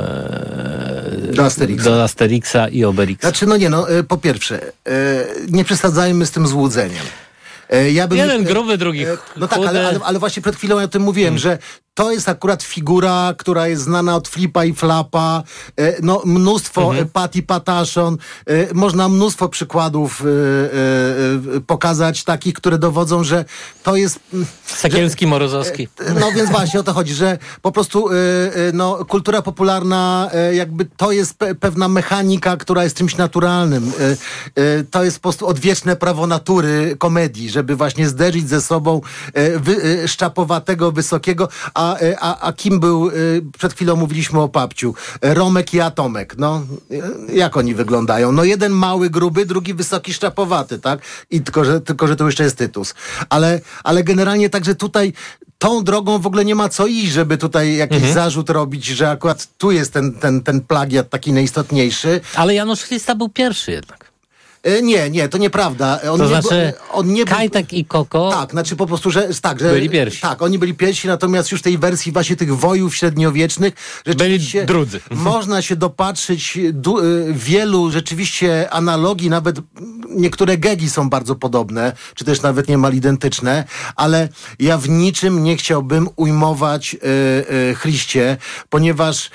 Asterixa i Obelixa. Znaczy, po pierwsze, nie przesadzajmy z tym złudzeniem. Jeden gruby, drugi chudy. Ale właśnie przed chwilą o tym mówiłem, że to jest akurat figura, która jest znana od Flipa i Flapa. Mnóstwo Patti Patashon. Można mnóstwo przykładów pokazać takich, które dowodzą, że to jest... Sekielski, Morozowski. Więc właśnie o to chodzi, że po prostu kultura popularna jakby to jest pewna mechanika, która jest czymś naturalnym. To jest po prostu odwieczne prawo natury komedii, żeby właśnie zderzyć ze sobą szczapowatego, wysokiego, a kim był, przed chwilą mówiliśmy o Papciu, Romek i Atomek, jak oni wyglądają? Jeden mały, gruby, drugi wysoki, szczapowaty, tak? I tylko, że to jeszcze jest Tytus. Ale generalnie także tutaj tą drogą w ogóle nie ma co iść, żeby tutaj jakiś zarzut robić, że akurat tu jest ten plagiat taki najistotniejszy. Ale Janusz Christa był pierwszy jednak. Nie, to nieprawda. Kajtek i Koko. Tak, znaczy po prostu, że byli pierwsi. Tak, oni byli pierwsi, natomiast już w tej wersji właśnie tych wojów średniowiecznych rzeczywiście byli drudzy. Można się dopatrzyć wielu rzeczywiście analogii, nawet niektóre gegi są bardzo podobne, czy też nawet niemal identyczne, ale ja w niczym nie chciałbym ujmować Chriscie, ponieważ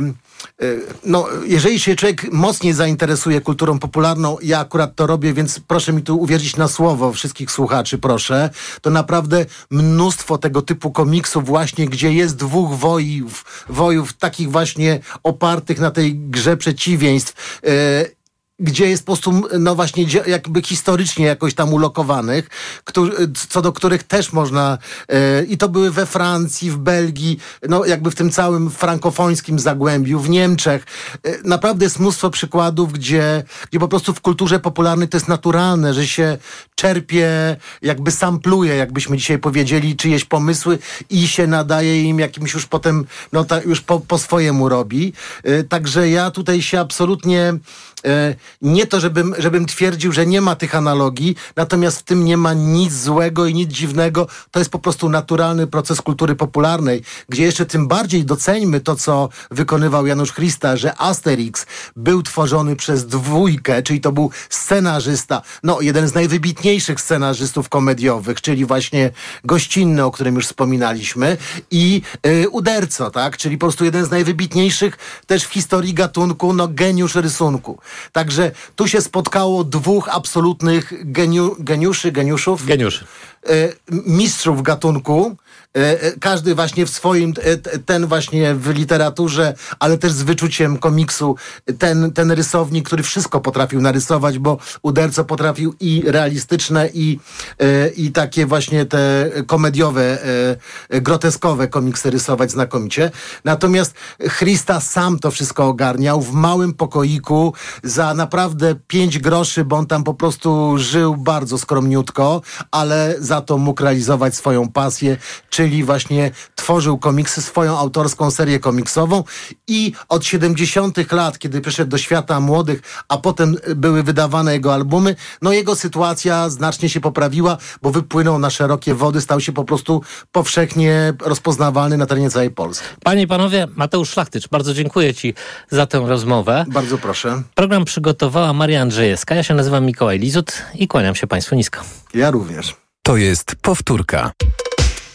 jeżeli się człowiek mocniej zainteresuje kulturą popularną, ja akurat to robię, więc proszę mi tu uwierzyć na słowo wszystkich słuchaczy, proszę, to naprawdę mnóstwo tego typu komiksów właśnie, gdzie jest dwóch wojów takich właśnie opartych na tej grze przeciwieństw, gdzie jest po prostu, właśnie jakby historycznie jakoś tam ulokowanych, co do których też można, i to były we Francji, w Belgii, jakby w tym całym frankofońskim zagłębiu, w Niemczech. Naprawdę jest mnóstwo przykładów, gdzie po prostu w kulturze popularnej to jest naturalne, że się czerpie, jakby sampluje, jakbyśmy dzisiaj powiedzieli, czyjeś pomysły i się nadaje im jakimś już potem, już po swojemu robi. Także ja tutaj się absolutnie... Nie to, żebym twierdził, że nie ma tych analogii, natomiast w tym nie ma nic złego i nic dziwnego. To jest po prostu naturalny proces kultury popularnej, gdzie jeszcze tym bardziej doceńmy to, co wykonywał Janusz Christa, że Asterix był tworzony przez dwójkę, czyli to był scenarzysta, jeden z najwybitniejszych scenarzystów komediowych, czyli właśnie Gościnny, o którym już wspominaliśmy, i Uderzo, tak? Czyli po prostu jeden z najwybitniejszych też w historii gatunku, geniusz rysunku. Także tu się spotkało dwóch absolutnych geniuszów, mistrzów gatunku. Każdy właśnie w swoim, ten właśnie w literaturze, ale też z wyczuciem komiksu, ten rysownik, który wszystko potrafił narysować, bo Uderzo potrafił i realistyczne, i takie właśnie te komediowe, groteskowe komiksy rysować znakomicie. Natomiast Christa sam to wszystko ogarniał w małym pokoiku za naprawdę 5 groszy, bo on tam po prostu żył bardzo skromniutko, ale za to mógł realizować swoją pasję, czyli właśnie tworzył komiksy, swoją autorską serię komiksową i od 70 lat, kiedy przyszedł do świata młodych, a potem były wydawane jego albumy, jego sytuacja znacznie się poprawiła, bo wypłynął na szerokie wody, stał się po prostu powszechnie rozpoznawalny na terenie całej Polski. Panie i panowie, Mateusz Szlachtycz, bardzo dziękuję Ci za tę rozmowę. Bardzo proszę. Program przygotowała Maria Andrzejewska, ja się nazywam Mikołaj Lizut i kłaniam się Państwu nisko. Ja również. To jest powtórka.